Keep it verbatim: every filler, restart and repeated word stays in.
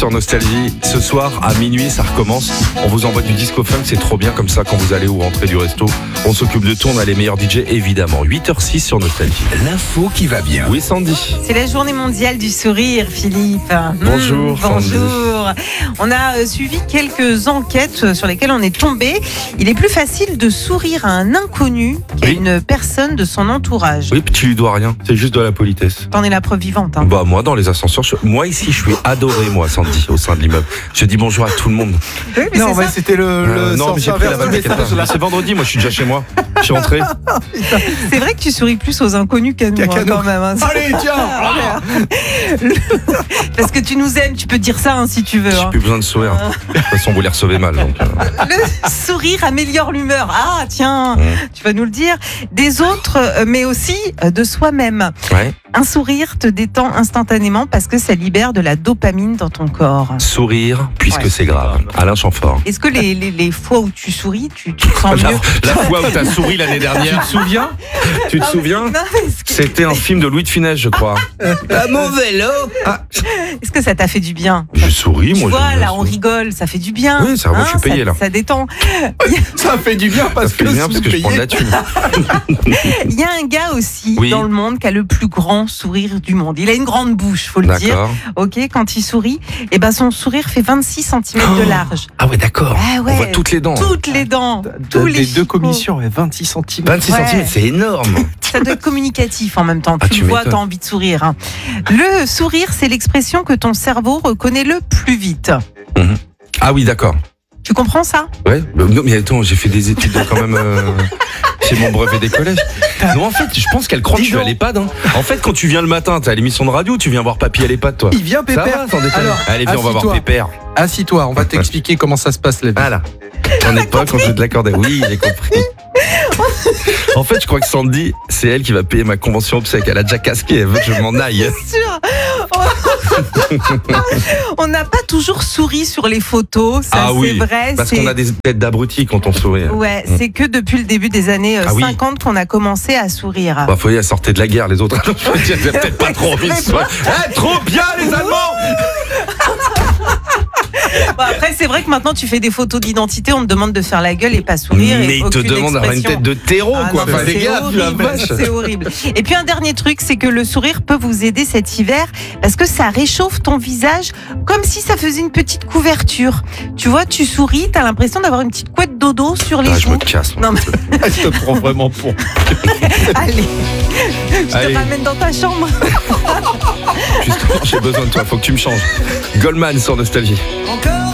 sur Nostalgie. Ce soir, à minuit, ça recommence. On vous envoie du disco funk, c'est trop bien comme ça quand vous allez ou rentrez du resto. On s'occupe de tout, on a les meilleurs D J évidemment. huit heures six sur Nostalgie. L'info qui va bien. Oui, Sandy. C'est la journée mondiale du sourire, Philippe. Bonjour, Mmh, bonjour. On a euh, suivi quelques enquêtes sur lesquelles on est tombé. Il est plus facile de sourire à un inconnu qu'à Oui. une personne de son entourage. Oui, puis tu lui dois rien, c'est juste de la politesse. T'en es la preuve vivante. Hein. Bah moi, dans les ascenseurs, je- moi ici, je suis adoré, moi, Sandy, au sein de l'immeuble. Je dis bonjour à tout le monde. Oui, mais Non, c'est mais ça. c'était le, Euh, le non, mais j'ai sens pris la inverse balle, du t'inquiète message, pas. là. C'est vendredi, moi, je suis déjà chez moi. Je suis rentré. C'est vrai que tu souris plus aux inconnus qu'à nous, Qu'à hein, nous. quand même. hein. Allez, tiens. Ah, Le- Parce que tu nous aimes, tu peux dire ça hein, si tu veux. J'ai hein. plus besoin de sourire. De toute façon, vous les recevez mal. Donc, euh. Le sourire améliore l'humeur. Ah, tiens, Mmh. tu vas nous le dire. Des autres, euh, mais aussi euh, de soi-même. Ouais. Un sourire te détend instantanément parce que ça libère de la dopamine dans ton corps. Sourire, puisque Ouais. c'est grave. Alain Chamfort. Est-ce que les, les, les fois où tu souris, tu, tu te sens La, mieux la fois où t'as souri l'année dernière. Tu te souviens Tu te Ah, mais- souviens non, mais est-ce que- C'était un film de Louis de Funès, je crois. À mon vélo. Est-ce que ça t'a fait du bien? J'ai souri, Tu moi. vois, j'aime bien là, on sourire. rigole, ça fait du bien. Oui, ça va, moi, je suis payé, ça, là. Ça détend. Ça fait du bien Ça parce fait que bien parce que je prends de la thune. Il y a un gars aussi Oui. dans le monde qui a le plus grand sourire du monde. Il a une grande bouche, faut le dire. D'accord. Ok, quand il sourit, et ben son sourire fait vingt-six centimètres de large. Ah ouais, d'accord. Ah ouais. On voit toutes les dents. Toutes les dents, tous les les deux chicots. commissions, ouais, vingt-six centimètres. vingt-six Ouais. centimètres, c'est énorme. Ça doit être communicatif en même temps. Ah, tu tu le vois, m'étonnes. t'as envie de sourire. hein. Le sourire, c'est l'expression que ton cerveau reconnaît le plus vite. Ah oui, d'accord. Tu comprends ça? Ouais. Bah, non, mais attends, j'ai fait des études quand même. Euh... C'est mon brevet des collèges. Non, en fait, je pense qu'elle croit que je suis à l'EHPAD. Hein. En fait, quand tu viens le matin, t'as l'émission de radio, tu viens voir papy à l'EHPAD, toi. Il vient Ça Pépère. va, sans déconner. Alors, Allez, viens, on va voir assis-toi. Pépère. Assis-toi, on va t'expliquer comment ça se passe la vie. Voilà. On est pas quand je vais te l'accorder. Oui, j'ai compris. En fait, je crois que Sandy, c'est elle qui va payer ma convention obsèque. Elle a déjà casqué, elle veut que je m'en aille. Sûr. On n'a pas toujours souri sur les photos, ça Ah c'est oui, vrai. Parce c'est- qu'on a des têtes d'abrutis quand on sourit. Ouais, Mm. c'est que depuis le début des années euh, Ah oui. cinquante qu'on a commencé à sourire. Bah, faut y aller, sortir de la guerre, les autres. Je veux dire, j'ai peut-être pas trop envie de sourire. Eh, trop bien, les Allemands! Bon, après, c'est vrai que maintenant tu fais des photos d'identité, on te demande de faire la gueule et pas sourire. Mais et il te aucune demande d'avoir une expression. tête de terreau, Ah quoi. non, Enfin, mais les c'est gars, tu la horrible, vache. c'est horrible. Et puis un dernier truc, c'est que le sourire peut vous aider cet hiver parce que ça réchauffe ton visage comme si ça faisait une petite couverture. Tu vois, tu souris, t'as l'impression d'avoir une petite couette dodo sur les Ah, je joues. me casse. Non mais Je te prends vraiment pour. allez, je te Allez. ramène dans ta chambre. Justement, j'ai besoin de toi, faut que tu me changes. Goldman sur Nostalgie. Encore